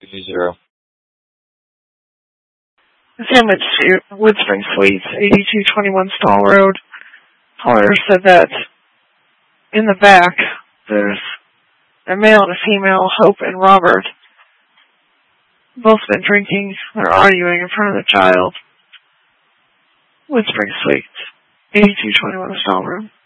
220. Family dispute, Woodspring Suites, 8221 Stall Road. Caller said that in the back there's a male and a female, Hope and Robert. Both been drinking. They're arguing in front of the child. Woodspring Suites, 8221 Stall Road.